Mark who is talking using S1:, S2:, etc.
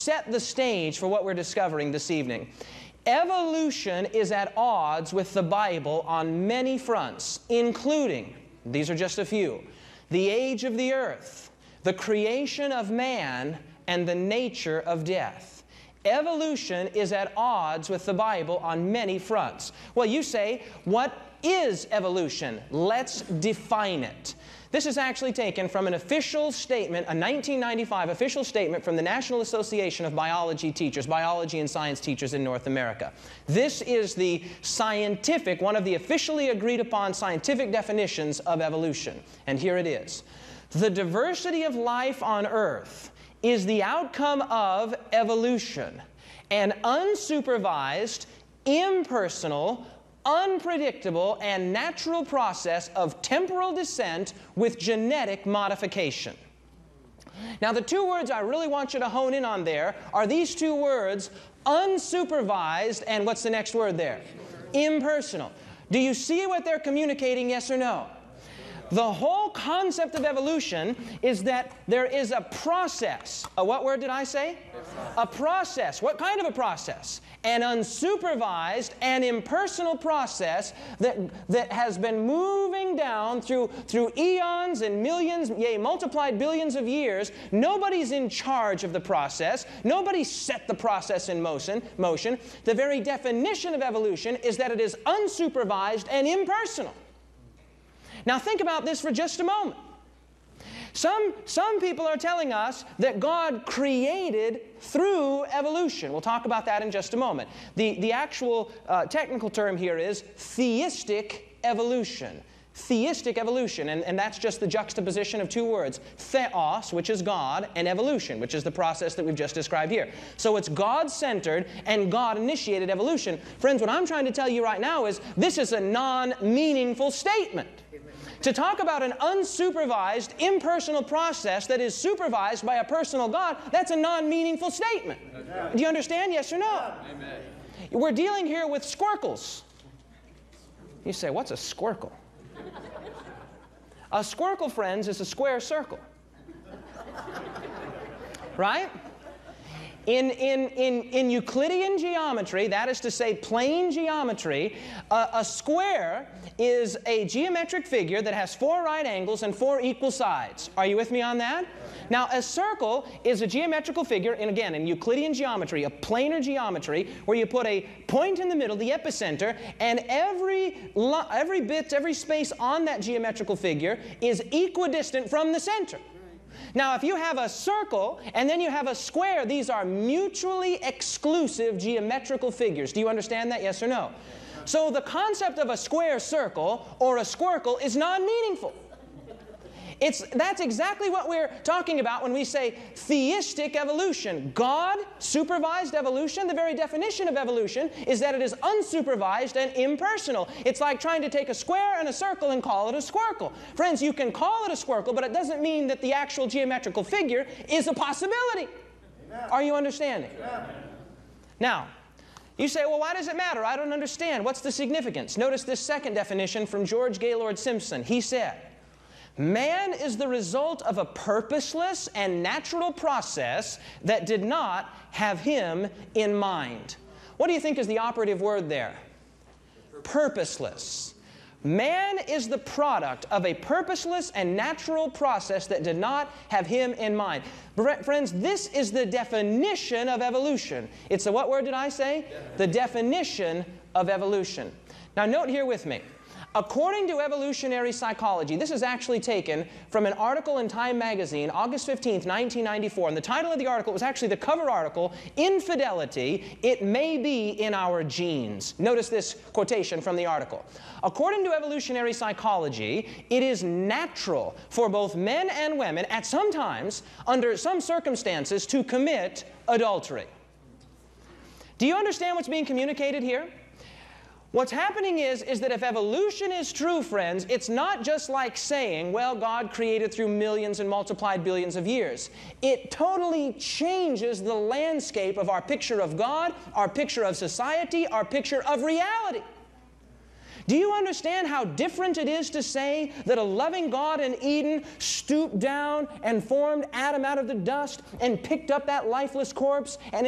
S1: set the stage for what we're discovering this evening. Evolution is at odds with the Bible on many fronts, including, these are just a few, the age of the earth, the creation of man, and the nature of death. Evolution is at odds with the Bible on many fronts. Well, you say, what is evolution? Let's define it. This is actually taken from an official statement, a 1995 official statement from the National Association of Biology Teachers, Biology and Science Teachers in North America. This is the scientific, one of the officially agreed upon scientific definitions of evolution. And here it is. The diversity of life on Earth is the outcome of evolution, an unsupervised, impersonal, unpredictable, and natural process of temporal descent with genetic modification. Now, the two words I really want you to hone in on there are these two words, unsupervised, and what's the next word there? Impersonal. Do you see what they're communicating, yes or no? The whole concept of evolution is that there is a process. What word did I say? A process. What kind of a process? An unsupervised and impersonal process that has been moving down through eons and millions, yea, multiplied billions of years. Nobody's in charge of the process. Nobody set the process in motion. The very definition of evolution is that it is unsupervised and impersonal. Now think about this for just a moment. Some people are telling us that God created through evolution. We'll talk about that in just a moment. The actual technical term here is theistic evolution. Theistic evolution, and that's just the juxtaposition of two words. Theos, which is God, and evolution, which is the process that we've just described here. So it's God-centered and God-initiated evolution. Friends, what I'm trying to tell you right now is this is a non-meaningful statement. To talk about an unsupervised, impersonal process that is supervised by a personal God, that's a non-meaningful statement. Amen. Do you understand? Yes or no? Amen. We're dealing here with squircles. You say, what's a squircle? A squircle, friends, is a square circle. Right? In Euclidean geometry, that is to say plane geometry, a square is a geometric figure that has 4 right angles and 4 equal sides. Are you with me on that? Now, a circle is a geometrical figure, and again, in Euclidean geometry, a planar geometry, where you put a point in the middle, the epicenter, and every space on that geometrical figure is equidistant from the center. Now, if you have a circle and then you have a square, these are mutually exclusive geometrical figures. Do you understand that, yes or no? So the concept of a square circle or a squircle is non-meaningful. That's exactly what we're talking about when we say theistic evolution. God supervised evolution. The very definition of evolution is that it is unsupervised and impersonal. It's like trying to take a square and a circle and call it a squircle. Friends, you can call it a squircle, but it doesn't mean that the actual geometrical figure is a possibility. Amen. Are you understanding? Amen. Now, you say, well, why does it matter? I don't understand. What's the significance? Notice this second definition from George Gaylord Simpson. He said, man is the result of a purposeless and natural process that did not have him in mind. What do you think is the operative word there? Purposeless. Man is the product of a purposeless and natural process that did not have him in mind. Friends, this is the definition of evolution. It's the what word did I say? The definition of evolution. Now note here with me. According to evolutionary psychology, this is actually taken from an article in Time magazine, August 15th, 1994, and the title of the article was actually the cover article, Infidelity, It May Be in Our Genes. Notice this quotation from the article. According to evolutionary psychology, it is natural for both men and women, at some times, under some circumstances, to commit adultery. Do you understand what's being communicated here? What's happening is that if evolution is true, friends, it's not just like saying, well, God created through millions and multiplied billions of years. It totally changes the landscape of our picture of God, our picture of society, our picture of reality. Do you understand how different it is to say that a loving God in Eden stooped down and formed Adam out of the dust and picked up that lifeless corpse and